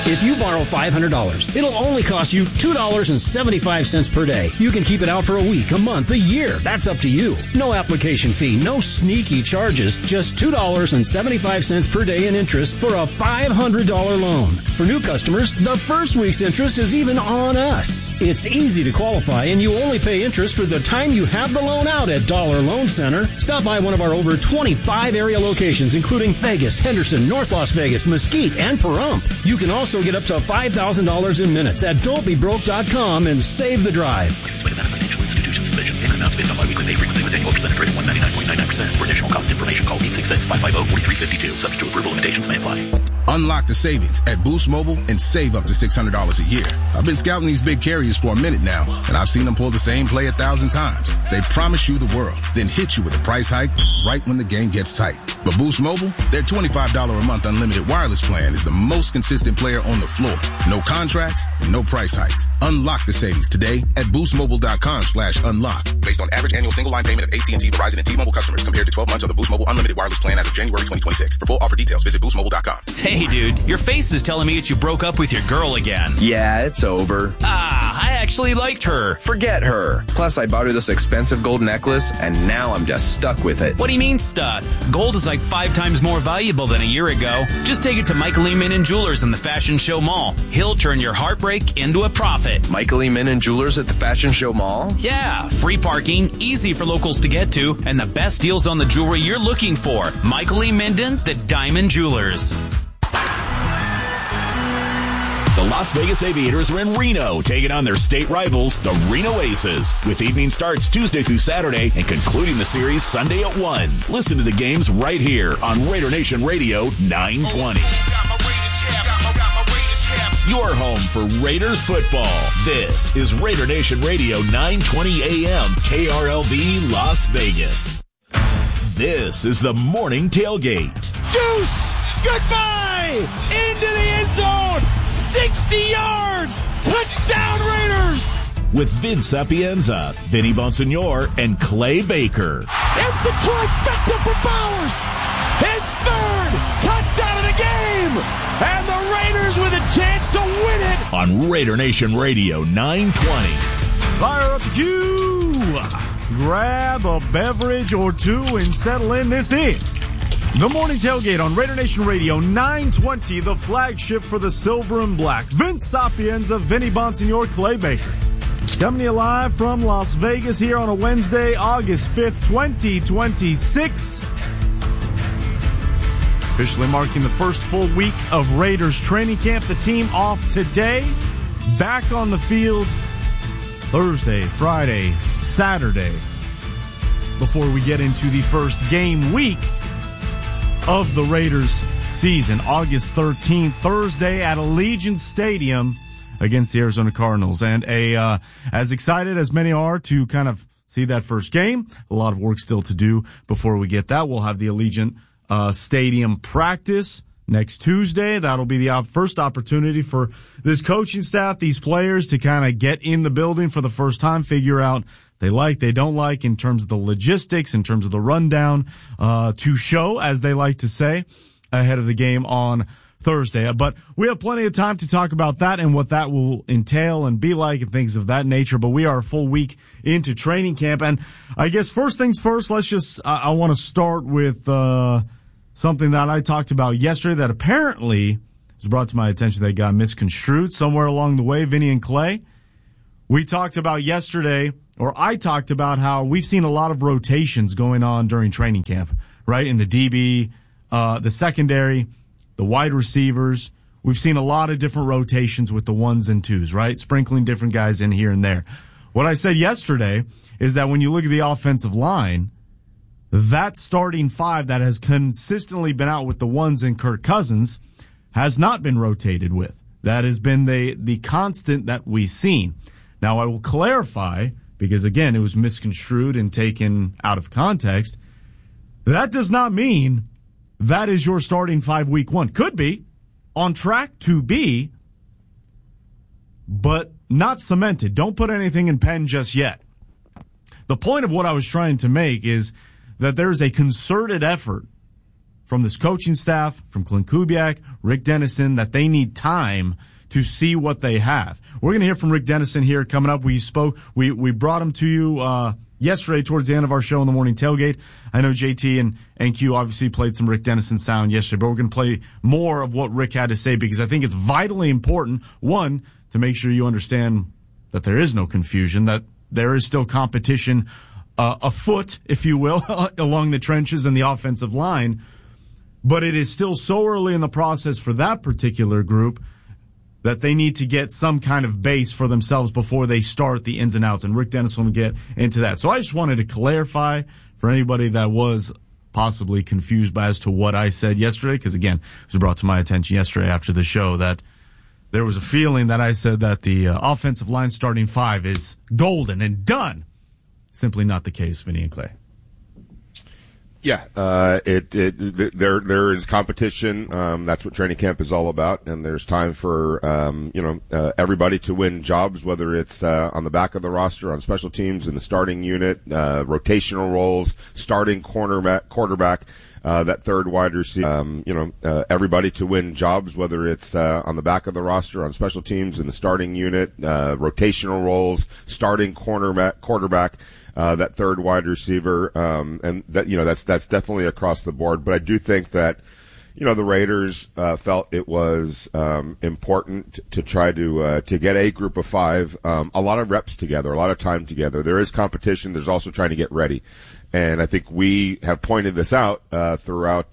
If you borrow $500, it'll only cost you $2.75 per day. You can keep it out for a week, a month, a year. That's up to you. No application fee, no sneaky charges, just $2.75 per day in interest for a $500 loan. For new customers, the first week's interest is even on us. It's easy to qualify, and you only pay interest for the time you have the loan out at Dollar Loan Center. Stop by one of our over 25 area locations, including Vegas, Henderson, North Las Vegas, Mesquite, and Pahrump. You can also get up to $5,000 in minutes at don'tbebroke.com and save the drive. Licensed by Nevada Financial Institutions Division. Payment amounts based on biweekly pay frequency with annual percentage rate of 199.99%. For additional cost information, call 866-550-4352. Subject to approval, limitations may apply. Unlock the savings at Boost Mobile and save up to $600 a year. I've been scouting these big carriers for a minute now, and I've seen them pull the same play 1,000 times. They promise you the world, then hit you with a price hike right when the game gets tight. But Boost Mobile, their $25 a month unlimited wireless plan is the most consistent player on the floor. No contracts, no price hikes. Unlock the savings today at boostmobile.com/unlock. Based on average annual single line payment of AT&T, Verizon, and T-Mobile customers compared to 12 months of the Boost Mobile unlimited wireless plan as of January 2026. For full offer details, visit boostmobile.com. Hey, dude, your face is telling me that you broke up with your girl again. Yeah, it's over. I actually liked her. Forget her. Plus, I bought her this expensive gold necklace, and now I'm just stuck with it. What do you mean stuck? Gold is like 5 times more valuable than a year ago. Just take it to Michael E. Min & Jewelers in the Fashion Show Mall. He'll turn your heartbreak into a profit. Michael E. Min & Jewelers at the Fashion Show Mall? Yeah, free parking, easy for locals to get to, and the best deals on the jewelry you're looking for. Michael E. Minden, the Diamond Jewelers. The Las Vegas Aviators are in Reno, taking on their state rivals, the Reno Aces, with evening starts Tuesday through Saturday and concluding the series Sunday at 1. Listen to the games right here on Raider Nation Radio 920. Your home for Raiders football. This is Raider Nation Radio 920 AM, KRLV Las Vegas. This is the morning tailgate. Juice! Goodbye! Into the end zone! 60 yards! Touchdown Raiders! With Vince Sapienza, Vinny Bonsignore, and Clay Baker. It's the trifecta for Bowers! His third touchdown of the game! And the Raiders with a chance to win it! On Raider Nation Radio 920. Fire up the queue! Grab a beverage or two and settle in. This is the Morning Tailgate on Raider Nation Radio 920, the flagship for the silver and black. Vince Sapienza, Vinny Bonsignore, Clay Baker. Coming to you live from Las Vegas here on a Wednesday, August 5th, 2026. Officially marking the first full week of Raiders training camp. The team off today. Back on the field Thursday, Friday, Saturday. Before we get into the first game week of the Raiders season, August 13th, Thursday at Allegiant Stadium against the Arizona Cardinals. And as excited as many are to kind of see that first game, a lot of work still to do before we get that. We'll have the Allegiant Stadium practice next Tuesday. That'll be the first opportunity for this coaching staff, these players, to kind of get in the building for the first time, figure out they like, they don't like in terms of the logistics, in terms of the rundown, to show, as they like to say, ahead of the game on Thursday. But we have plenty of time to talk about that and what that will entail and be like and things of that nature. But we are a full week into training camp. And I guess first things first, I want to start with something that I talked about yesterday that apparently was brought to my attention that got misconstrued somewhere along the way. Vinny and Clay, we talked about yesterday, or I talked about how we've seen a lot of rotations going on during training camp, right? In the DB, the secondary, the wide receivers. We've seen a lot of different rotations with the ones and twos, right? Sprinkling different guys in here and there. What I said yesterday is that when you look at the offensive line, that starting five that has consistently been out with the ones and Kirk Cousins has not been rotated with. That has been the constant that we've seen. Now, I will clarify, because, again, it was misconstrued and taken out of context. That does not mean that is your starting five week one. Could be, on track to be, but not cemented. Don't put anything in pen just yet. The point of what I was trying to make is that there's a concerted effort from this coaching staff, from Clint Kubiak, Rick Dennison, that they need time to see what they have. We're going to hear from Rick Dennison here coming up. We brought him to you yesterday towards the end of our show in the morning tailgate. I know JT and Q obviously played some Rick Dennison sound yesterday, but we're going to play more of what Rick had to say because I think it's vitally important, one, to make sure you understand that there is no confusion, that there is still competition afoot, if you will, along the trenches and the offensive line. But it is still so early in the process for that particular group that they need to get some kind of base for themselves before they start the ins and outs. And Rick Dennison will get into that. So I just wanted to clarify for anybody that was possibly confused as to what I said yesterday, because, again, it was brought to my attention yesterday after the show that there was a feeling that I said that the offensive line starting five is golden and done. Simply not the case, Vinny and Clay. Yeah, there is competition. That's what training camp is all about, and there's time for everybody to win jobs, whether it's on the back of the roster, on special teams, in the starting unit, rotational roles, starting quarterback, that third wide receiver. Everybody to win jobs, whether it's on the back of the roster, on special teams, in the starting unit, rotational roles, starting quarterback. That third wide receiver, and that's definitely across the board. But I do think that, the Raiders felt it was important to try to get a group of five, a lot of reps together, a lot of time together. There is competition. There's also trying to get ready. And I think we have pointed this out throughout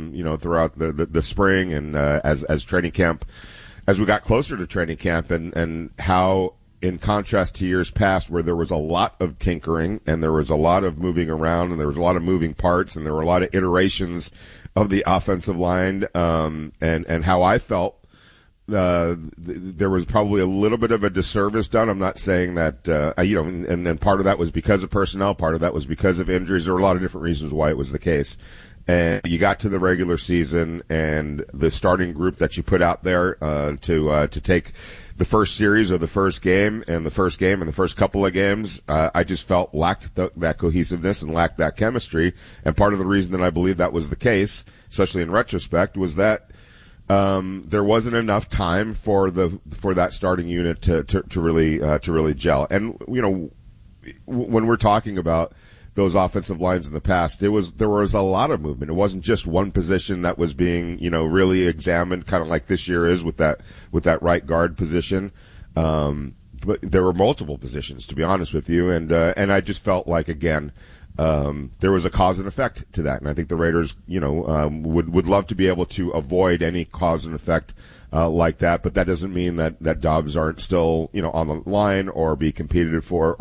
the spring and as training camp, as we got closer to training camp, and how, in contrast to years past where there was a lot of tinkering and there was a lot of moving around and there was a lot of moving parts and there were a lot of iterations of the offensive line, and how I felt there was probably a little bit of a disservice done. I'm not saying that, and then part of that was because of personnel, part of that was because of injuries. There were a lot of different reasons why it was the case. And you got to the regular season and the starting group that you put out there to take the first series of the first game and the first couple of games, I just felt lacked that cohesiveness and lacked that chemistry. And part of the reason that I believe that was the case, especially in retrospect, was that there wasn't enough time for that starting unit to really gel. And when we're talking about those offensive lines in the past, there was a lot of movement. It wasn't just one position that was being, really examined, kind of like this year is with that right guard position. But there were multiple positions, to be honest with you. And I just felt like, again, there was a cause and effect to that. And I think the Raiders, would love to be able to avoid any cause and effect like that. But that doesn't mean that jobs aren't still, on the line or being competed for,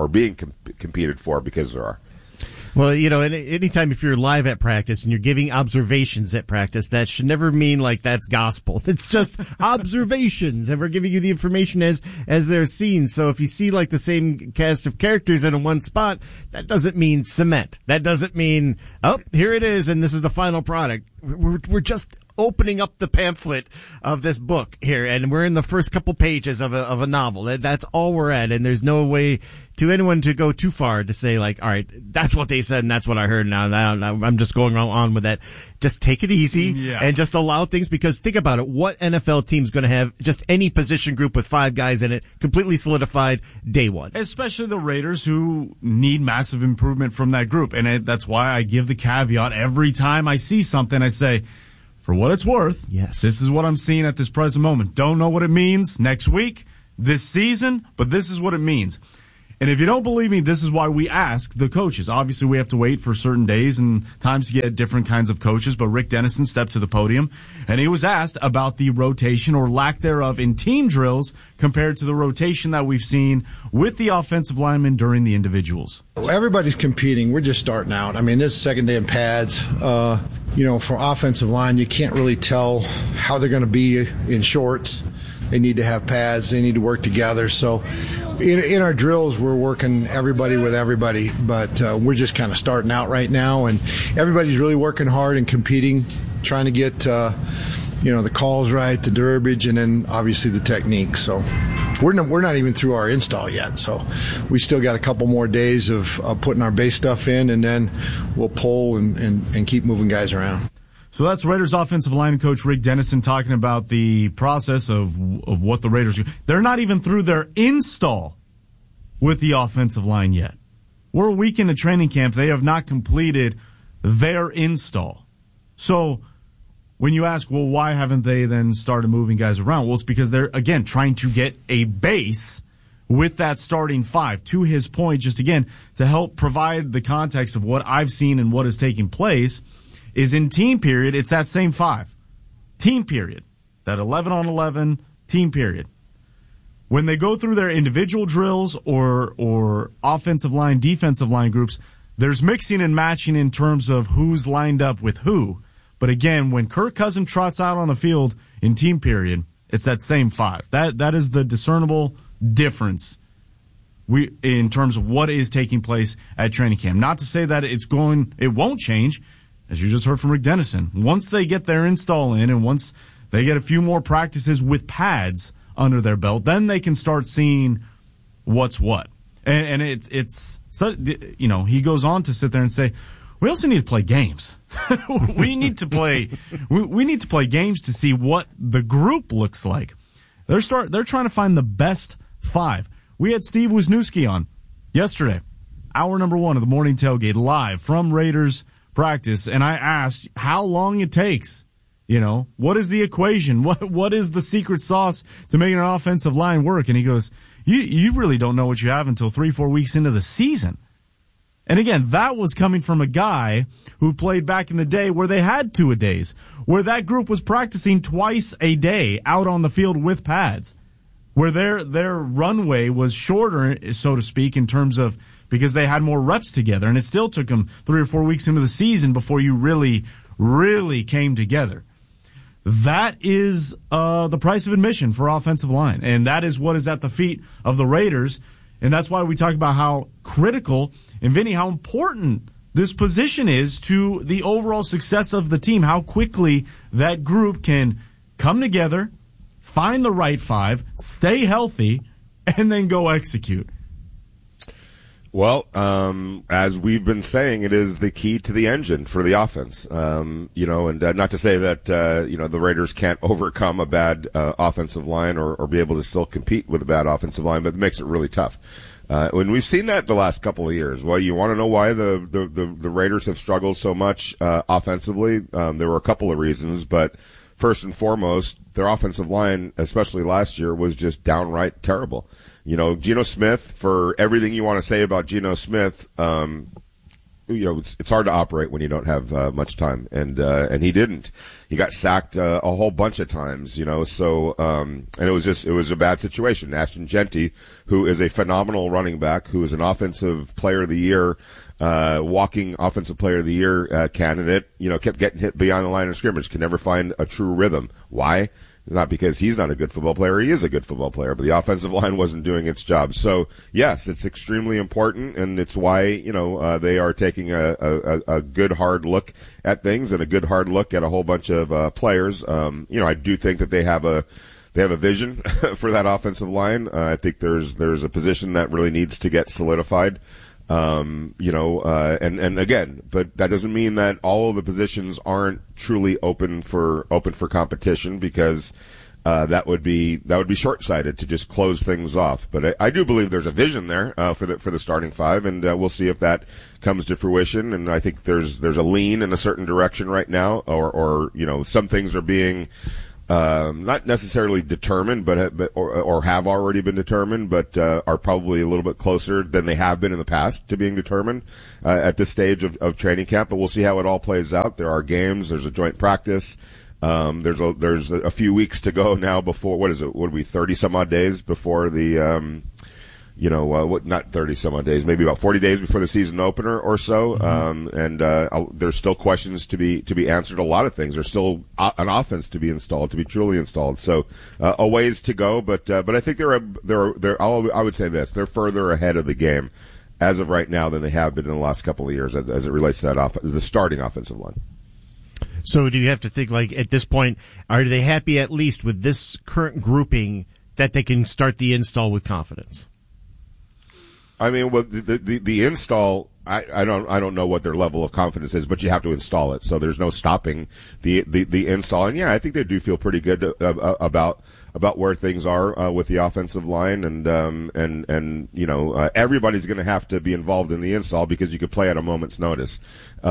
because there are. Well, anytime if you're live at practice and you're giving observations at practice, that should never mean like that's gospel. It's just observations, and we're giving you the information as they're seen. So if you see like the same cast of characters in one spot, that doesn't mean cement. That doesn't mean, oh, here it is, and this is the final product. We're just opening up the pamphlet of this book here, and we're in the first couple pages of a novel. That's all we're at, and there's no way to anyone to go too far to say like, all right, that's what they said and that's what I heard. Now I'm just going on with that. Just take it easy and just allow things, because think about it. What NFL team's going to have just any position group with 5 guys in it completely solidified day one? Especially the Raiders, who need massive improvement from that group. And that's why I give the caveat every time I see something. I say, for what it's worth, yes, this is what I'm seeing at this present moment. Don't know what it means next week, this season, but this is what it means. And if you don't believe me, this is why we ask the coaches. Obviously, we have to wait for certain days and times to get different kinds of coaches, but Rick Dennison stepped to the podium, and he was asked about the rotation or lack thereof in team drills compared to the rotation that we've seen with the offensive linemen during the individuals. Everybody's competing. We're just starting out. I mean, this is second day in pads. For offensive line, you can't really tell how they're going to be in shorts. They need to have pads. They need to work together. So in our drills, we're working everybody with everybody, but we're just kind of starting out right now, and everybody's really working hard and competing, trying to get the calls right, the verbiage, and then obviously the technique. So we're not even through our install yet, so we still got a couple more days of putting our base stuff in, and then we'll pull and keep moving guys around. So that's Raiders offensive line coach Rick Dennison talking about the process of what the Raiders do. They're not even through their install with the offensive line yet. We're a week into training camp. They have not completed their install. So when you ask, well, why haven't they then started moving guys around? Well, it's because they're, again, trying to get a base with that starting five. To his point, just again, to help provide the context of what I've seen and what is taking place, is in team period, it's that same five. Team period. That 11 on 11 team period. When they go through their individual drills or offensive line, defensive line groups, there's mixing and matching in terms of who's lined up with who. But again, when Kirk Cousins trots out on the field in team period, it's that same five. That is the discernible difference in terms of what is taking place at training camp. Not to say that it won't change, as you just heard from Rick Dennison. Once they get their install in and once they get a few more practices with pads under their belt, then they can start seeing what's what. And it's he goes on to sit there and say, we also need to play games. we need to play games to see what the group looks like. They're trying to find the best five. We had Steve Wisniewski on yesterday, hour number 1 of the morning tailgate, live from Raiders practice, and I asked how long it takes. What is the equation? What is the secret sauce to making an offensive line work? And he goes, you really don't know what you have until 3-4 weeks into the season. And again, that was coming from a guy who played back in the day where they had 2-a-days, where that group was practicing twice a day out on the field with pads, where their runway was shorter, so to speak, in terms of because they had more reps together, and it still took them 3 or 4 weeks into the season before you really, really came together. That is the price of admission for offensive line, and that is what is at the feet of the Raiders, and that's why we talk about how critical, and Vinny, how important this position is to the overall success of the team, how quickly that group can come together, find the right five, stay healthy, and then go execute. Well, as we've been saying, it is the key to the engine for the offense. And not to say that, the Raiders can't overcome a bad offensive line or be able to still compete with a bad offensive line, but it makes it really tough. When we've seen that the last couple of years, well, you want to know why the Raiders have struggled so much offensively? There were a couple of reasons, but first and foremost, their offensive line, especially last year, was just downright terrible. Geno Smith, for everything you want to say about Geno Smith, it's hard to operate when you don't have much time, and he didn't. He got sacked a whole bunch of times, so and it was a bad situation. Ashton Jeanty, who is a phenomenal running back, who is an offensive player of the year, walking offensive player of the year candidate, kept getting hit beyond the line of scrimmage, could never find a true rhythm. Why? Not because he's not a good football player. He is a good football player, but the offensive line wasn't doing its job. So, yes, it's extremely important, and it's why, they are taking a good hard look at things and a good hard look at a whole bunch of players. I do think that they have a vision for that offensive line. I think there's a position that really needs to get solidified. And again, but that doesn't mean that all of the positions aren't truly open for competition, because that would be short-sighted to just close things off. But I do believe there's a vision there for the starting five, and we'll see if that comes to fruition. And I think there's a lean in a certain direction right now, or some things are being not necessarily determined, but have already been determined, but are probably a little bit closer than they have been in the past to being determined at this stage of training camp. But we'll see how it all plays out. There are games. There's a joint practice. There's a few weeks to go now before, what is it? What are we, 30 some odd days before the not 30 some odd days, maybe about 40 days before the season opener or so. There's still questions to be answered. A lot of things. There's still an offense to be installed, to be truly installed. So, a ways to go, but I think I would say this, they're further ahead of the game as of right now than they have been in the last couple of years as it relates to the starting offensive line. So do you have to think, like, at this point, are they happy at least with this current grouping that they can start the install with confidence? I mean, well, the install, I don't know what their level of confidence is, but you have to install it. So there's no stopping the install. And yeah, I think they do feel pretty good about where things are with the offensive line, and everybody's going to have to be involved in the install because you could play at a moment's notice.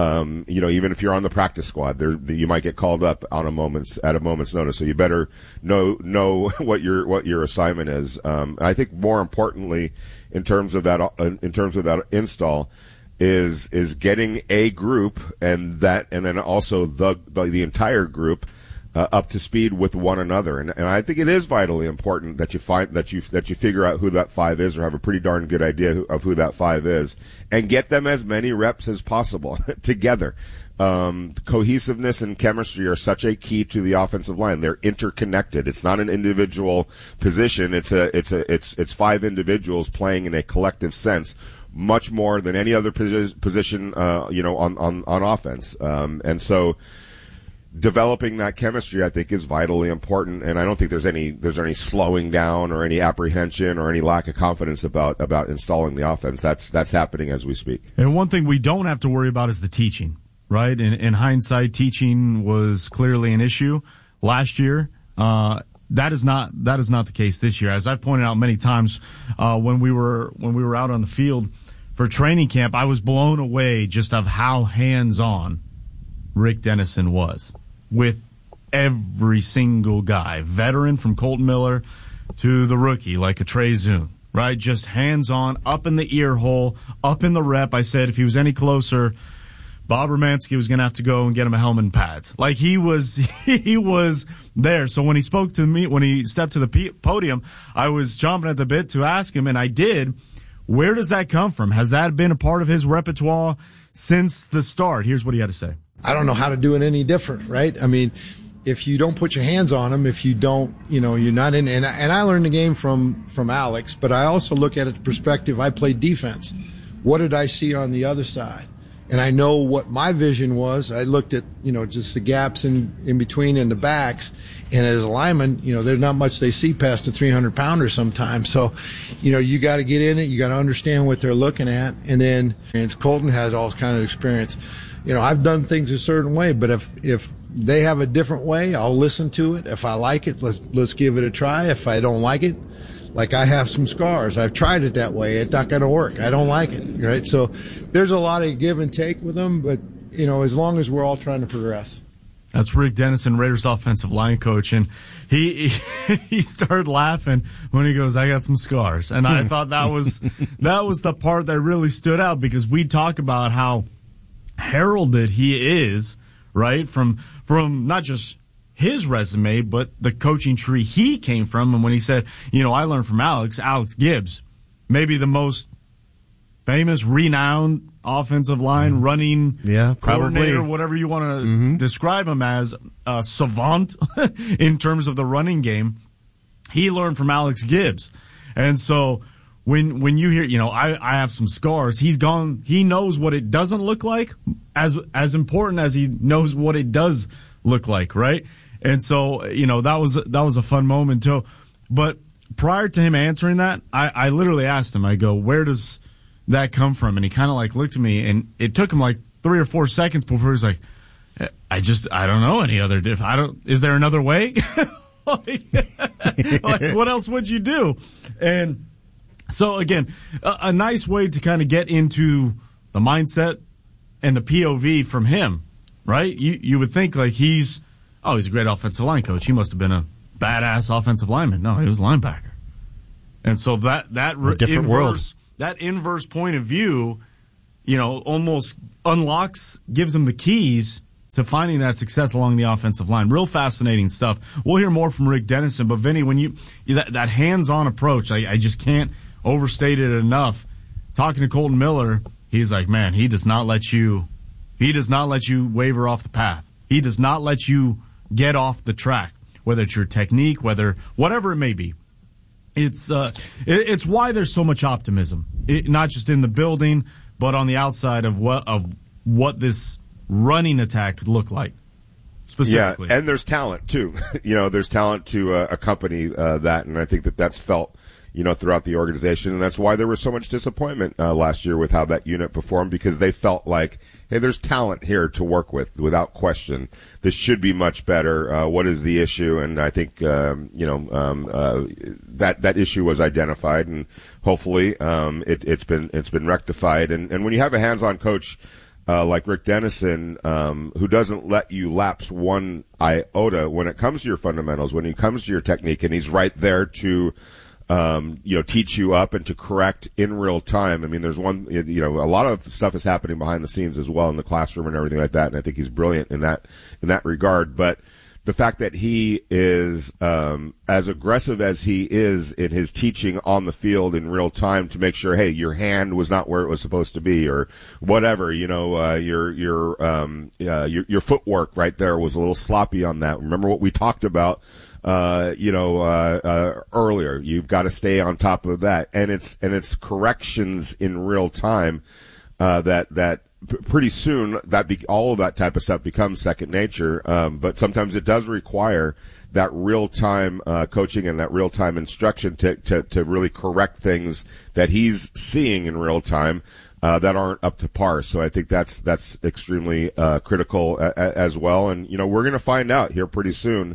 Even if you're on the practice squad, you might get called up at a moment's notice. So you better know what your assignment is. I think more importantly, in terms of that install, is getting a group and then also the entire group up to speed with one another, and I think it is vitally important that you figure out who that 5 is, or have a pretty darn good idea of who that 5 is, and get them as many reps as possible together. Cohesiveness and chemistry are such a key to the offensive line. They're interconnected. It's not an individual position. It's 5 individuals playing in a collective sense, much more than any other position, on offense. And so developing that chemistry, I think, is vitally important. And I don't think there's any slowing down or any apprehension or any lack of confidence about installing the offense. That's happening as we speak. And one thing we don't have to worry about is the teaching. Right? In hindsight, teaching was clearly an issue last year. That is not the case this year. As I've pointed out many times, when we were out on the field for training camp, I was blown away just of how hands-on Rick Dennison was with every single guy, veteran from Colton Miller to the rookie like a Trey Zune, right? Just hands-on, up in the ear hole, up in the rep. I said if he was any closer, Bob Romanski was going to have to go and get him a helmet and pads. Like he was there. So when he spoke to me, when he stepped to the podium, I was chomping at the bit to ask him, and I did. Where does that come from? Has that been a part of his repertoire since the start? Here's what he had to say. I don't know how to do it any different, right? I mean, if you don't put your hands on them, if you don't, you're not in, and I learned the game from Alex, but I also look at it the perspective. I played defense. What did I see on the other side? And I know what my vision was. I looked at, just the gaps in between and the backs. And as a lineman, there's not much they see past a 300-pounder sometimes. So, you got to get in it. You got to understand what they're looking at. And then, Colton has all kinds of experience. I've done things a certain way, but if they have a different way, I'll listen to it. If I like it, let's give it a try. If I don't like it, like I have some scars. I've tried it that way. It's not going to work. I don't like it, right? So there's a lot of give and take with them, but, as long as we're all trying to progress. That's Rick Dennison, Raiders offensive line coach, and he started laughing when he goes, "I got some scars." And I thought that was the part that really stood out, because we talk about how heralded he is, right? From not just his resume, but the coaching tree he came from. And when he said, I learned from Alex Gibbs, maybe the most famous, renowned offensive line running coordinator, whatever you want to describe him as, savant in terms of the running game. He learned from Alex Gibbs. And so when you hear, I have some scars, he knows what it doesn't look like, as important as he knows what it does look like, right? And so, that was a fun moment too. But prior to him answering that, I literally asked him, I go, where does that come from? And he kind of looked at me, and it took him 3 or 4 seconds before he was like, I don't know any other is there another way? What else would you do? And so again, a nice way to kind of get into the mindset and the POV from him, right? You would think he's a great offensive line coach. He must have been a badass offensive lineman. No, he was a linebacker. And so that different world. That inverse point of view, almost gives him the keys to finding that success along the offensive line. Real fascinating stuff. We'll hear more from Rick Dennison, but Vinny, when that hands-on approach, I just can't overstate it enough. Talking to Colton Miller, he's like, man, he does not let you waver off the path. He does not let you get off the track, whether it's your technique, whatever it may be. It's why there's so much optimism, not just in the building, but on the outside of what this running attack could look like specifically. Yeah, and there's talent too. There's talent to accompany that, and I think that's felt, throughout the organization. And that's why there was so much disappointment last year with how that unit performed, because they felt like, hey, there's talent here to work with without question. This should be much better. What is the issue? And I think, that issue was identified, and hopefully, it's been rectified. And when you have a hands-on coach, like Rick Dennison, who doesn't let you lapse one iota when it comes to your fundamentals, when it comes to your technique, and he's right there to, teach you up and to correct in real time. I mean, there's a lot of stuff is happening behind the scenes as well in the classroom and everything like that. And I think he's brilliant in that regard. But the fact that he is, as aggressive as he is in his teaching on the field in real time to make sure, hey, your hand was not where it was supposed to be, or whatever, your footwork right there was a little sloppy on that. Remember what we talked about, earlier. You've got to stay on top of that, and it's corrections in real time, that pretty soon all of that type of stuff becomes second nature. But sometimes it does require that real time coaching and that real time instruction to really correct things that he's seeing in real time that aren't up to par. So I think that's extremely critical as well. And we're going to find out here pretty soon.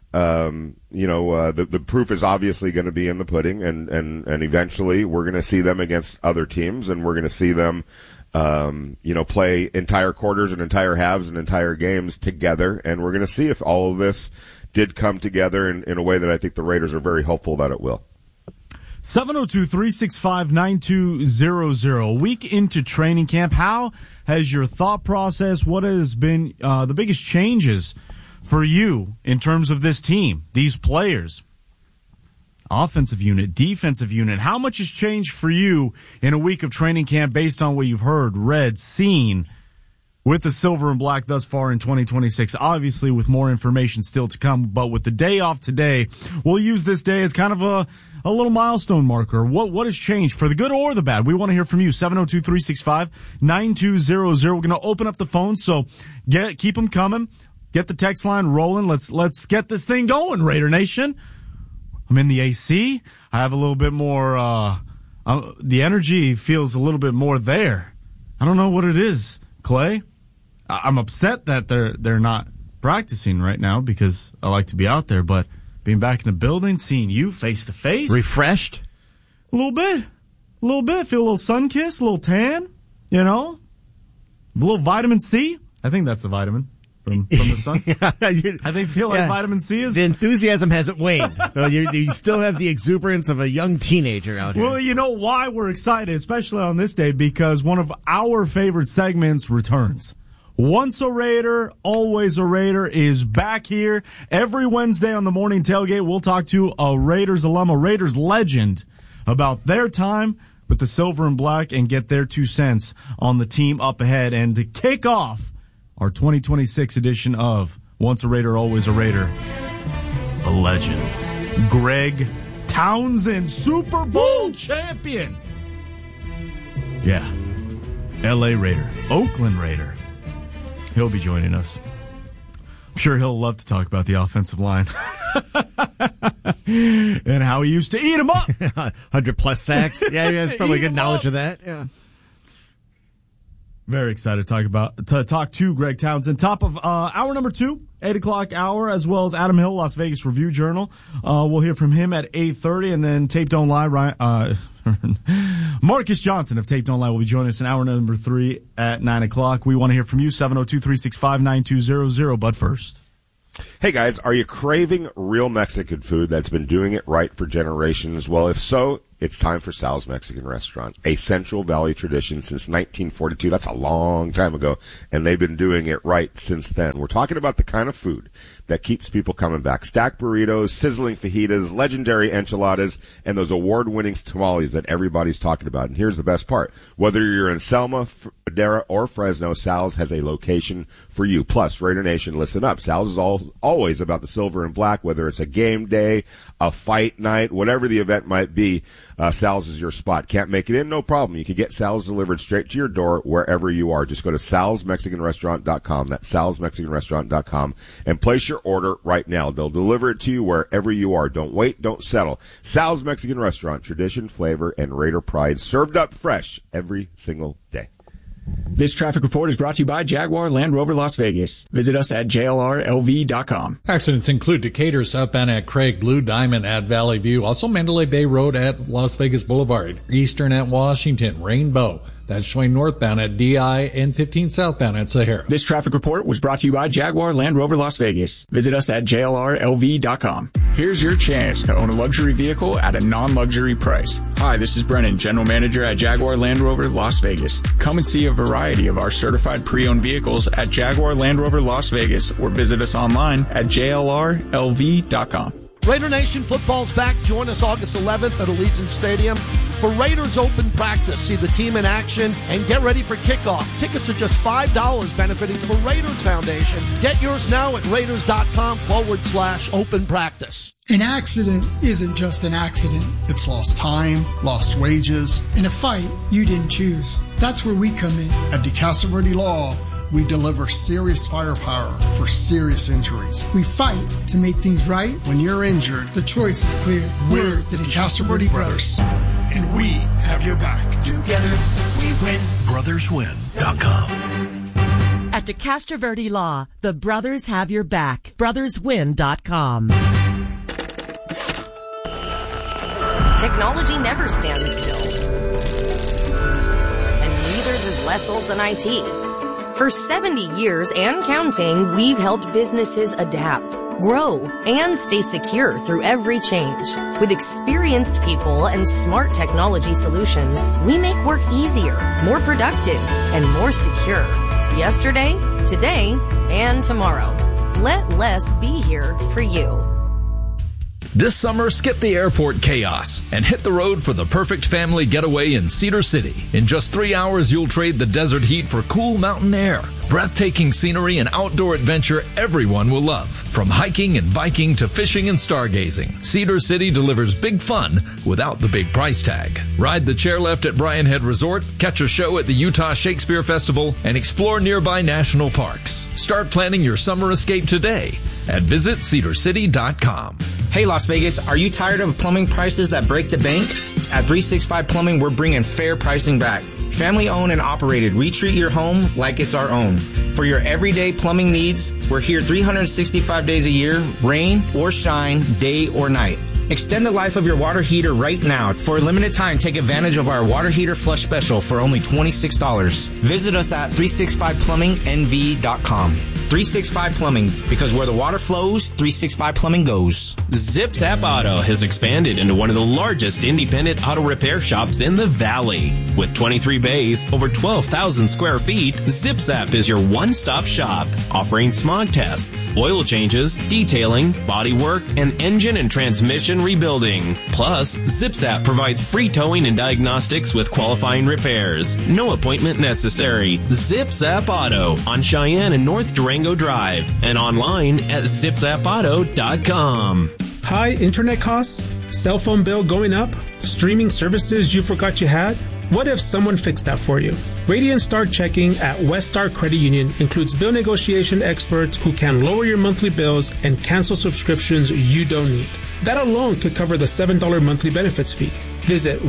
The proof is obviously going to be in the pudding, and eventually we're going to see them against other teams, and we're going to see them play entire quarters and entire halves and entire games together, and we're going to see if all of this did come together in a way that I think the Raiders are very hopeful that it will. 702-365-9200. A week into training camp, how has your thought process, what has been the biggest changes for you in terms of this team, these players? Offensive unit, defensive unit. How much has changed for you in a week of training camp based on what you've heard, read, seen with the Silver and Black thus far in 2026? Obviously, with more information still to come, but with the day off today, we'll use this day as kind of a little milestone marker. What has changed for the good or the bad? We want to hear from you. 702-365-9200. We're going to open up the phone, so keep them coming. Get the text line rolling. Let's get this thing going, Raider Nation. I'm in the AC. I have a little bit more, the energy feels a little bit more there. I don't know what it is, Clay. I'm upset that they're not practicing right now because I like to be out there, but being back in the building, seeing you face to face. Refreshed? A little bit. Feel a little sun kiss, a little tan, a little vitamin C. I think that's the vitamin. From the sun. I feel like vitamin C is... The enthusiasm hasn't waned. So you still have the exuberance of a young teenager out here. Well, you know why we're excited, especially on this day, because one of our favorite segments returns. Once a Raider, always a Raider is back here. Every Wednesday on the morning tailgate, we'll talk to a Raiders alum, a Raiders legend, about their time with the Silver and Black and get their 2 cents on the team up ahead. And to kick off our 2026 edition of Once a Raider, Always a Raider, a legend, Greg Townsend, Super Bowl champion. Yeah, L.A. Raider, Oakland Raider. He'll be joining us. I'm sure he'll love to talk about the offensive line and how he used to eat him up. 100+ sacks. Yeah, he has probably good knowledge of that. Yeah. Very excited to talk to Greg Townsend. Top of hour number 2, 8 o'clock hour, as well as Adam Hill, Las Vegas Review-Journal. We'll hear from him at 8:30, and then Tape Don't Lie. Marcus Johnson of Tape Don't Lie will be joining us in hour number 3 at 9 o'clock. We want to hear from you, 702-365-9200. But first, hey guys, are you craving real Mexican food that's been doing it right for generations? Well, if so, it's time for Sal's Mexican Restaurant, a Central Valley tradition since 1942. That's a long time ago, and they've been doing it right since then. We're talking about the kind of food that keeps people coming back. Stacked burritos, sizzling fajitas, legendary enchiladas, and those award-winning tamales that everybody's talking about. And here's the best part. Whether you're in Selma, Madera, or Fresno, Sal's has a location for you. Plus, Raider Nation, listen up. Sal's is always about the silver and black, whether it's a game day, a fight night, whatever the event might be. Sal's is your spot. Can't make it in? No problem. You can get Sal's delivered straight to your door wherever you are. Just go to salsmexicanrestaurant.com. That's salsmexicanrestaurant.com and place your order right now. They'll deliver it to you wherever you are. Don't wait. Don't settle. Sal's Mexican Restaurant. Tradition, flavor, and Raider pride served up fresh every single day. This traffic report is brought to you by Jaguar Land Rover Las Vegas. Visit us at jlrlv.com. Accidents include Decatur southbound at Craig, Blue Diamond at Valley View, also Mandalay Bay Road at Las Vegas Boulevard, Eastern at Washington, Rainbow. That's showing northbound at DI and 15 southbound at Sahara. This traffic report was brought to you by Jaguar Land Rover Las Vegas. Visit us at jlrlv.com. Here's your chance to own a luxury vehicle at a non-luxury price. Hi, this is Brennan, General Manager at Jaguar Land Rover Las Vegas. Come and see a variety of our certified pre-owned vehicles at Jaguar Land Rover Las Vegas or visit us online at jlrlv.com. Raider Nation football's back. Join us August 11th at Allegiant Stadium for Raiders Open Practice. See the team in action and get ready for kickoff. Tickets are just $5, benefiting the Raiders Foundation. Get yours now at raiders.com/open practice. An accident isn't just an accident. It's lost time, lost wages, and a fight you didn't choose. That's where we come in. At DeCastro Verde Law, we deliver serious firepower for serious injuries. We fight to make things right. When you're injured, the choice is clear. We're the DeCastro Verde Brothers, and we have your back. Together, we win. BrothersWin.com. At DeCastro Verde Law, the brothers have your back. BrothersWin.com. Technology never stands still. And neither does Les Olson IT. For 70 years and counting, we've helped businesses adapt, grow, and stay secure through every change. With experienced people and smart technology solutions, we make work easier, more productive, and more secure. Yesterday, today, and tomorrow. Let Les be here for you. This summer, skip the airport chaos and hit the road for the perfect family getaway in Cedar City. In just 3 hours, you'll trade the desert heat for cool mountain air, breathtaking scenery, and outdoor adventure everyone will love. From hiking and biking to fishing and stargazing, Cedar City delivers big fun without the big price tag. Ride the chairlift at Bryan Head Resort, catch a show at the Utah Shakespeare Festival, and explore nearby national parks. Start planning your summer escape today at visitcedarcity.com. Hey Las Vegas, are you tired of plumbing prices that break the bank? At 365 Plumbing, we're bringing fair pricing back. Family owned and operated, we treat your home like it's our own. For your everyday plumbing needs, we're here 365 days a year, rain or shine, day or night. Extend the life of your water heater right now. For a limited time, take advantage of our water heater flush special for only $26. Visit us at 365plumbingnv.com. 365 Plumbing, because where the water flows, 365 Plumbing goes. Zip Zap Auto has expanded into one of the largest independent auto repair shops in the Valley. With 23 bays, over 12,000 square feet, Zip Zap is your one-stop shop, offering smog tests, oil changes, detailing, body work, and engine and transmission rebuilding. Plus, Zip Zap provides free towing and diagnostics with qualifying repairs. No appointment necessary. Zip Zap Auto on Cheyenne and North Durango Drive and online at zipzapauto.com. High internet costs? Cell phone bill going up? Streaming services you forgot you had? What if someone fixed that for you? Radiant Star Checking at West Star Credit Union includes bill negotiation experts who can lower your monthly bills and cancel subscriptions you don't need. That alone could cover the $7 monthly benefits fee. Visit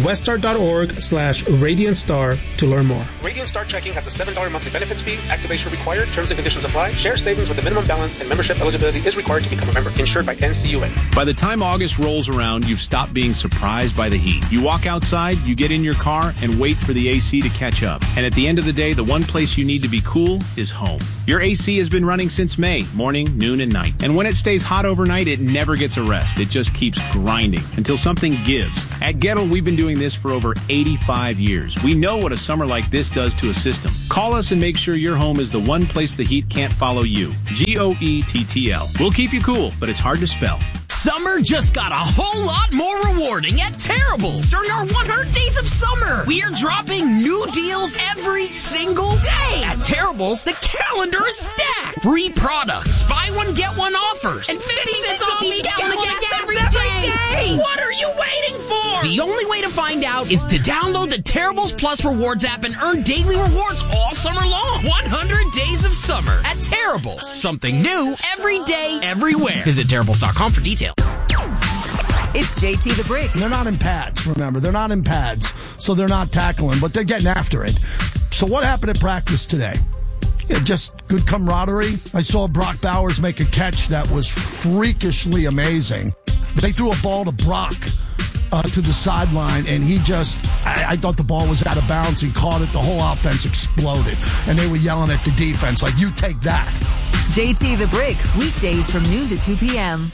weststar.org/RadiantStar to learn more. Radiant Star Checking has a $7 monthly benefits fee. Activation required. Terms and conditions apply. Share savings with a minimum balance and membership eligibility is required to become a member. Insured by NCUA. By the time August rolls around, you've stopped being surprised by the heat. You walk outside, you get in your car, and wait for the AC to catch up. And at the end of the day, the one place you need to be cool is home. Your AC has been running since May, morning, noon, and night. And when it stays hot overnight, it never gets a rest. It just keeps grinding until something gives. At Gettle, we've been doing this for over 85 years. We know what a summer like this does to a system. Call us and make sure your home is the one place the heat can't follow you. GOETTL. We'll keep you cool, but it's hard to spell. Summer just got a whole lot more rewarding at Terrible's during our 100 Days of Summer. We are dropping new deals every single day. At Terrible's, the calendar is stacked. Free products, buy one, get one offers, and 50 cents off each gallon of gas every day. What are you waiting for? The only way to find out is to download the Terrible's Plus Rewards app and earn daily rewards all summer long. 100 Days of Summer at Terrible's. Something new every day, everywhere. Visit Terrible's.com for details. It's JT the Brick. They're not in pads, remember. They're not in pads, so they're not tackling, but they're getting after it. So what happened at practice today? Yeah, just good camaraderie. I saw Brock Bowers make a catch that was freakishly amazing. They threw a ball to Brock to the sideline, and he just, I thought the ball was out of bounds. He caught it. The whole offense exploded, and they were yelling at the defense like, you take that. JT the Brick, weekdays from noon to 2 p.m.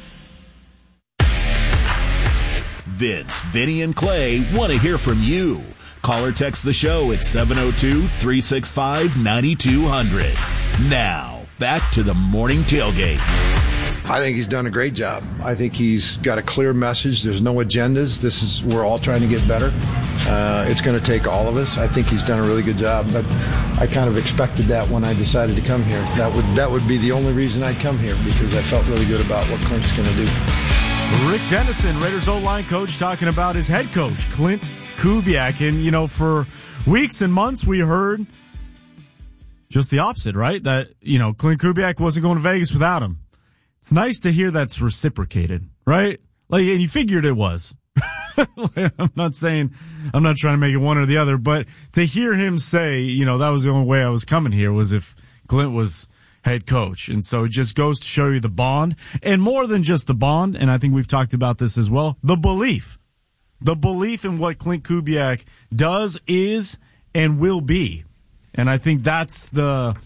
Vince, Vinny, and Clay want to hear from you. Call or text the show at 702-365-9200. Now, back to the morning tailgate. I think he's done a great job. I think he's got a clear message. There's no agendas. We're all trying to get better. It's going to take all of us. I think he's done a really good job, but I kind of expected that when I decided to come here. That would be the only reason I'd come here, because I felt really good about what Clint's going to do. Rick Dennison, Raiders O-line coach, talking about his head coach, Clint Kubiak. And, for weeks and months we heard just the opposite, right? That, Clint Kubiak wasn't going to Vegas without him. It's nice to hear that's reciprocated, right? And you figured it was. I'm not trying to make it one or the other, but to hear him say, that was the only way I was coming here was if Clint was head coach. And so it just goes to show you the bond, and more than just the bond. And I think we've talked about this as well. The belief in what Clint Kubiak does, is, and will be. And I think that's put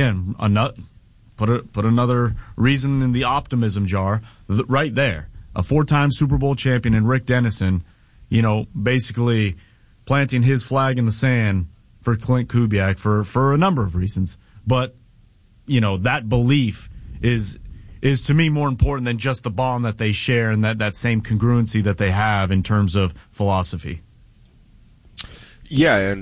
another reason in the optimism jar right there. A 4-time Super Bowl champion in Rick Dennison, basically planting his flag in the sand for Clint Kubiak for a number of reasons. But, that belief is to me more important than just the bond that they share and that same congruency that they have in terms of philosophy. Yeah, and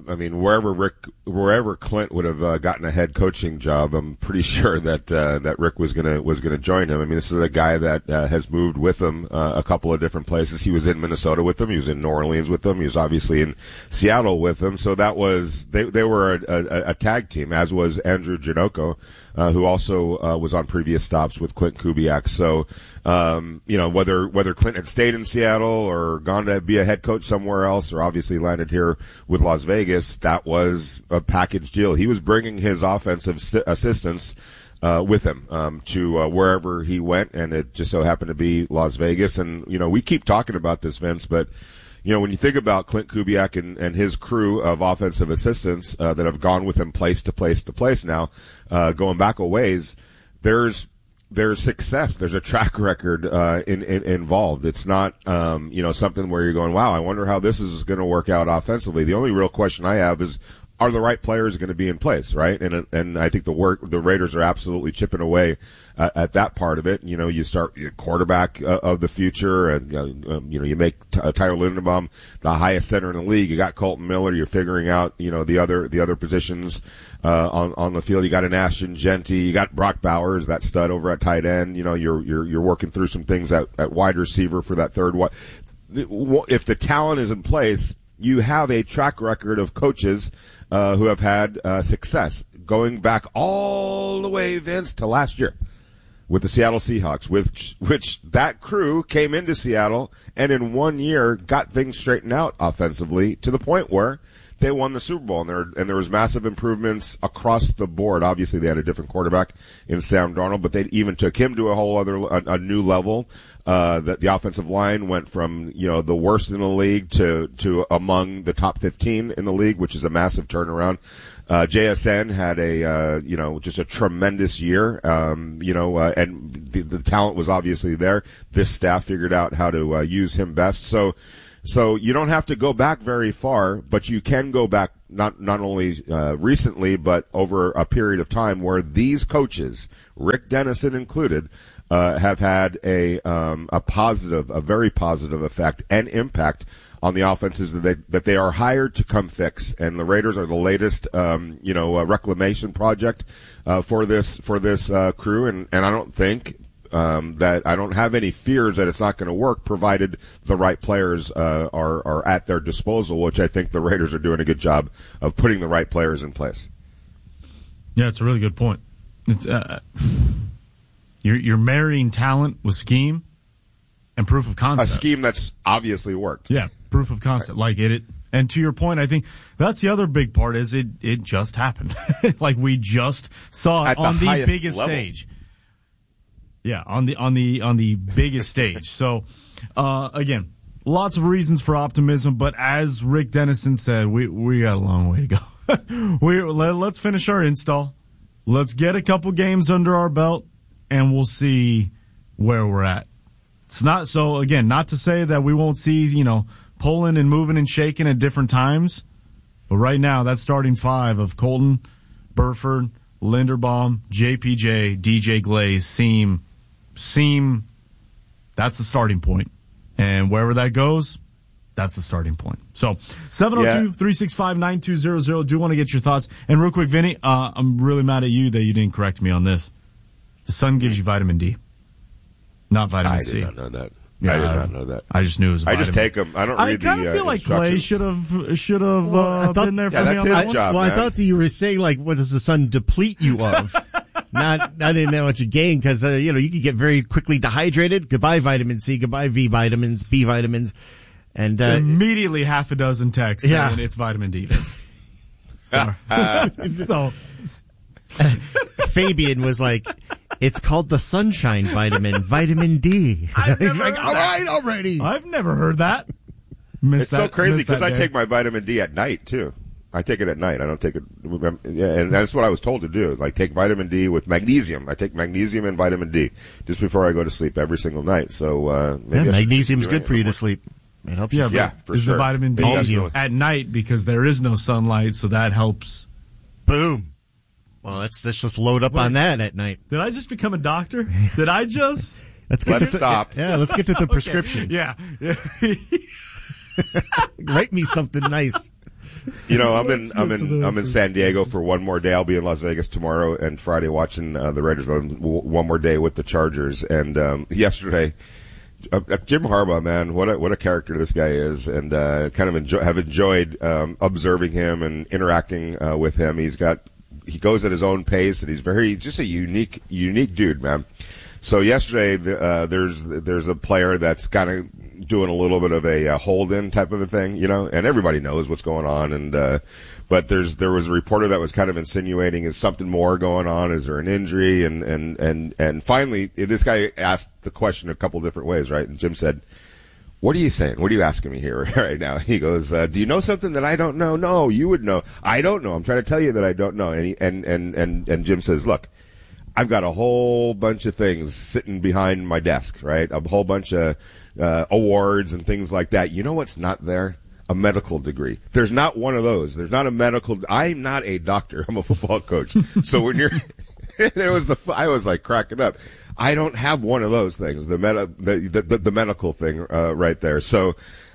wherever Clint would have gotten a head coaching job, I'm pretty sure that Rick was gonna join him. I mean, this is a guy that has moved with him a couple of different places. He was in Minnesota with them. He was in New Orleans with them. He was obviously in Seattle with them. So that was they were a tag team, as was Andrew Janocko, who also was on previous stops with Clint Kubiak. So whether Clint had stayed in Seattle or gone to be a head coach somewhere else, or obviously landed here with Las Vegas, that was a package deal. He was bringing his offensive assistants with him to wherever he went, and it just so happened to be Las Vegas. And we keep talking about this, Vince, but when you think about Clint Kubiak and his crew of offensive assistants that have gone with him place to place to place now, going back a ways, there's success. There's a track record involved. It's not something where you're going, wow, I wonder how this is going to work out offensively. The only real question I have is, are the right players going to be in place, right? And I think the Raiders are absolutely chipping away at that part of it. You start your quarterback of the future, and you make Tyler Linderbaum the highest center in the league. You got Colton Miller. You're figuring out the other positions on the field. You got an Ashton Genty. You got Brock Bowers, that stud over at tight end. You're working through some things at wide receiver for that third. If the talent is in place, you have a track record of coaches who have had success, going back all the way, Vince, to last year with the Seattle Seahawks, which that crew came into Seattle and in 1 year got things straightened out offensively to the point where they won the Super Bowl, and there was massive improvements across the board. Obviously, they had a different quarterback in Sam Darnold, but they even took him to a new level. That the offensive line went from the worst in the league to among the top 15 in the league, which is a massive turnaround. JSN had just a tremendous year, and the talent was obviously there. This staff figured out how to use him best. So you don't have to go back very far, but you can go back not only recently, but over a period of time where these coaches, Rick Dennison included, have had a very positive effect and impact on the offenses that they are hired to come fix. And the Raiders are the latest, reclamation project for this crew. And I don't think that I don't have any fears that it's not going to work, provided the right players are at their disposal, which I think the Raiders are doing a good job of putting the right players in place. Yeah, it's a really good point. It's you're marrying talent with scheme and proof of concept. A scheme that's obviously worked. Yeah, proof of concept. Right. Like it. And to your point, I think that's the other big part is it just happened. Like we just saw it on the biggest level. Stage. Yeah, on the biggest stage. So, again, lots of reasons for optimism, but as Rick Dennison said, we got a long way to go. Let's finish our install. Let's get a couple games under our belt, and we'll see where we're at. It's not so, again, not to say that we won't see, pulling and moving and shaking at different times, but right now that starting five of Colton, Burford, Linderbaum, JPJ, DJ Glaze seem that's the starting point. And wherever that goes, that's the starting point. So 702-365-9200. Do want to get your thoughts. And real quick, Vinny, I'm really mad at you that you didn't correct me on this. The sun gives you vitamin D, not vitamin C. I did not know that. Yeah, I did not know that. I just knew it was vitamin. I just take them. I don't read the I kind of feel like Clay should have been there for me that's on his that one. job, Well, man. I thought that you were saying, like, what does the sun deplete you of? Not in that what you gain, because, you could get very quickly dehydrated. Goodbye vitamin C, goodbye B vitamins, B vitamins. And, immediately half a dozen texts saying it's vitamin D. So Fabian was like, it's called the sunshine vitamin D. I've never like, all right, already. I've never heard that. It's so crazy because I take my vitamin D at night too. I take it at night. I don't take it, and that's what I was told to do. Like take vitamin D with magnesium. I take magnesium and vitamin D just before I go to sleep every single night. So maybe magnesium's good for you to sleep. It helps you sleep. Yeah, for is sure. the vitamin D at night because there is no sunlight, so that helps. Boom. Well, let's just load up on that at night. Did I just become a doctor? Did I just? Let's stop. Yeah, let's get to the prescriptions. Yeah. Write me something nice. I'm in San Diego for one more day. I'll be in Las Vegas tomorrow and Friday watching the Raiders one more day with the Chargers. And yesterday, Jim Harbaugh, man, what a character this guy is, and kind of have enjoyed observing him and interacting with him. He goes at his own pace, and he's just a unique dude, man. So yesterday, there's a player that's kind of doing a little bit of a hold-in type of a thing, and everybody knows what's going on. And but there was a reporter that was kind of insinuating, is something more going on? Is there an injury? And finally, this guy asked the question a couple different ways, right? And Jim said, "What are you saying? What are you asking me here right now?" He goes, "Do you know something that I don't know?" "No, you would know." "I don't know. I'm trying to tell you that I don't know." And Jim says, "Look, I've got a whole bunch of things sitting behind my desk, right? A whole bunch of awards and things like that. You know what's not there? A medical degree. There's not one of those. There's not a medical. I'm not a doctor. I'm a football coach. So when you're, I was like cracking up. I don't have one of those things. The medical thing right there. So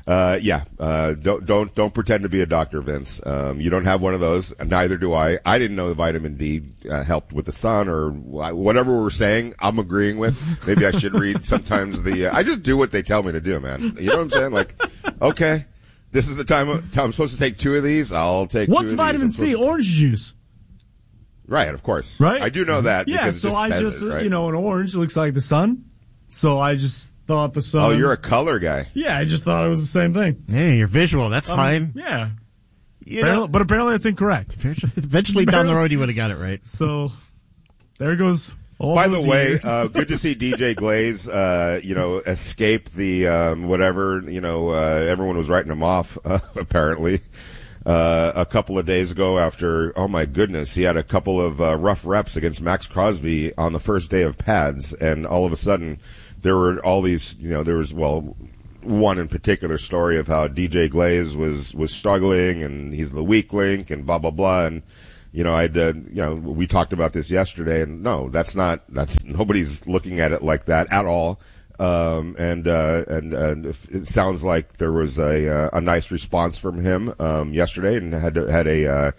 don't pretend to be a doctor, Vince. You don't have one of those. Neither do I. I didn't know the vitamin D helped with the sun or whatever we're saying. I'm agreeing with. Maybe I should read sometimes I just do what they tell me to do, man. You know what I'm saying? Like, okay, this is the time I'm supposed to take 2 of these. I'll take. What's 2 of vitamin these. C? Orange juice. Right, of course. Right, I do know that. Yeah, because so I just it, right? an orange looks like the sun. So I just thought the sun. Oh, you're a color guy. Yeah, I just thought it was the same thing. Hey, you're visual. That's fine. Yeah. But apparently it's incorrect. Eventually down the road you would have got it right. So there goes all By those the way, years. good to see DJ Glaze, escape the whatever, everyone was writing him off, apparently. A couple of days ago after, oh my goodness, he had a couple of rough reps against Max Crosby on the first day of pads, and all of a sudden there were all these, there was, one in particular story of how DJ Glaze was struggling and he's the weak link and blah, blah, blah, and we talked about this yesterday, and no, that's nobody's looking at it like that at all. And it sounds like there was a nice response from him yesterday, and had a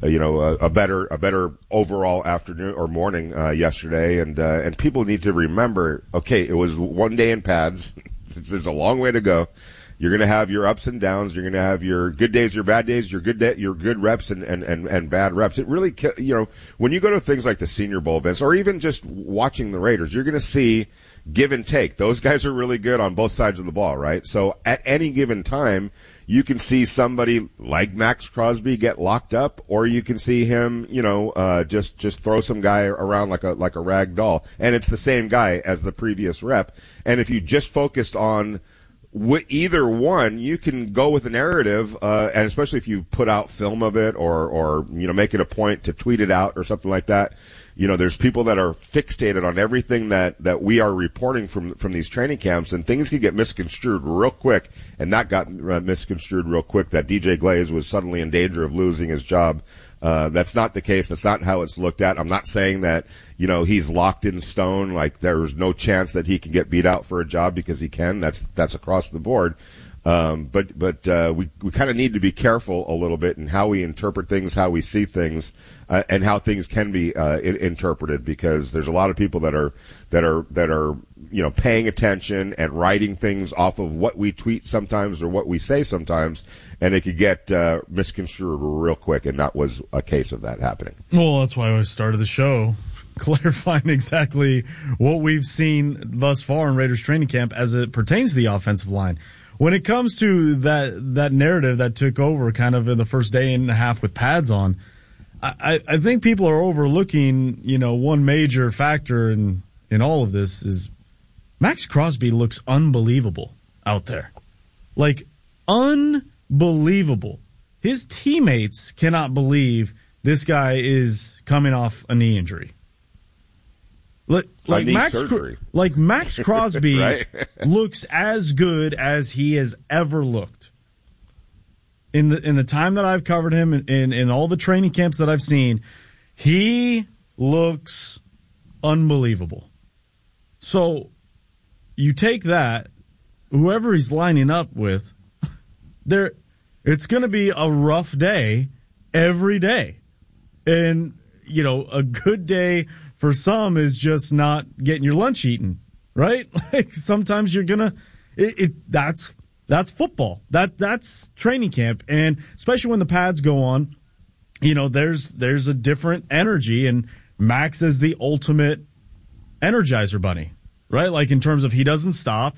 better overall afternoon or morning yesterday. And people need to remember, okay, it was one day in pads. There's a long way to go. You're going to have your ups and downs. You're going to have your good days, your bad days, your good reps and bad reps. It really, when you go to things like the Senior Bowl events or even just watching the Raiders, you're going to see give and take. Those guys are really good on both sides of the ball, right? So at any given time, you can see somebody like Max Crosby get locked up, or you can see him, just throw some guy around like a rag doll. And it's the same guy as the previous rep. And if you just focused on either one, you can go with a narrative, and especially if you put out film of it or make it a point to tweet it out or something like that. There's people that are fixated on everything that we are reporting from these training camps, and things can get misconstrued real quick. And that got misconstrued real quick, that DJ Glaze was suddenly in danger of losing his job. That's not the case. That's not how it's looked at. I'm not saying that, he's locked in stone, like there's no chance that he can get beat out for a job, because he can. That's across the board. But we kind of need to be careful a little bit in how we interpret things, how we see things, and how things can be interpreted, because there's a lot of people that are paying attention and writing things off of what we tweet sometimes or what we say sometimes, and it could get misconstrued real quick, and that was a case of that happening. Well, that's why I started the show clarifying exactly what we've seen thus far in Raiders training camp as it pertains to the offensive line. When it comes to that narrative that took over kind of in the first day and a half with pads on, I think people are overlooking, one major factor in all of this is Max Crosby looks unbelievable out there. Like, unbelievable. His teammates cannot believe this guy is coming off a knee injury. Like Max Crosby right? looks as good as he has ever looked. In the time that I've covered him in all the training camps that I've seen, he looks unbelievable. So you take that, whoever he's lining up with, it's going to be a rough day every day. And, a good day for some is just not getting your lunch eaten, right? Like sometimes you're gonna, that's football. That's training camp, and especially when the pads go on, there's a different energy, and Max is the ultimate Energizer bunny, right? Like in terms of he doesn't stop.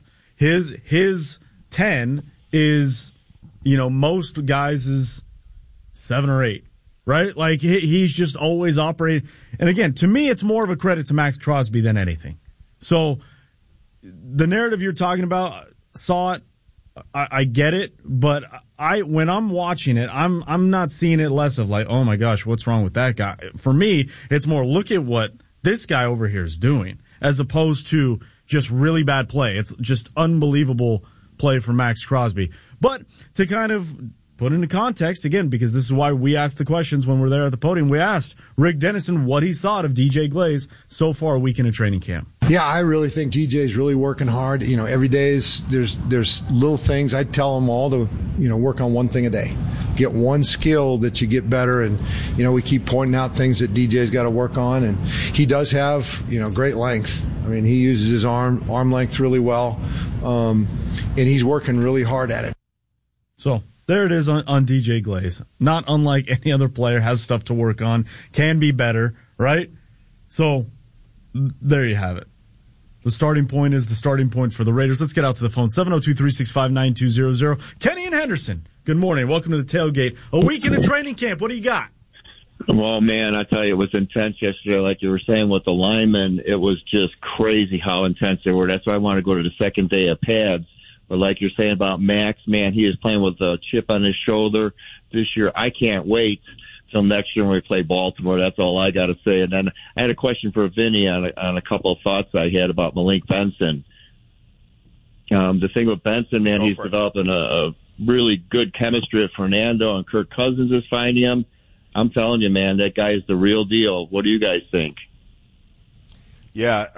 His 10 is, most guys is 7 or 8. Right? Like, he's just always operating. And again, to me, it's more of a credit to Max Crosby than anything. So, the narrative you're talking about, saw it, I get it, but when I'm watching it, I'm not seeing it less of like, oh my gosh, what's wrong with that guy? For me, it's more, look at what this guy over here is doing, as opposed to just really bad play. It's just unbelievable play from Max Crosby. But to kind of put into context, again, because this is why we asked the questions when we're there at the podium. We asked Rick Dennison what he thought of DJ Glaze so far a week in a training camp. Yeah, I really think DJ's really working hard. Every day there's little things. I tell them all to, work on one thing a day. Get one skill that you get better. And, we keep pointing out things that DJ's got to work on. And he does have, great length. I mean, he uses his arm length really well. And he's working really hard at it. So there it is on DJ Glaze. Not unlike any other player, has stuff to work on, can be better, right? So there you have it. The starting point is the starting point for the Raiders. Let's get out to the phone. 702-365-9200. Kenny and Henderson, good morning. Welcome to the tailgate. A week in a training camp. What do you got? Well, man, I tell you, it was intense yesterday. Like you were saying with the linemen, it was just crazy how intense they were. That's why I want to go to the second day of pads. But like you're saying about Max, man, he is playing with a chip on his shoulder this year. I can't wait till next year when we play Baltimore. That's all I got to say. And then I had a question for Vinny on a couple of thoughts I had about Malik Benson. The thing with Benson, man, he's developing a really good chemistry with Fernando, and Kirk Cousins is finding him. I'm telling you, man, that guy is the real deal. What do you guys think? Yeah.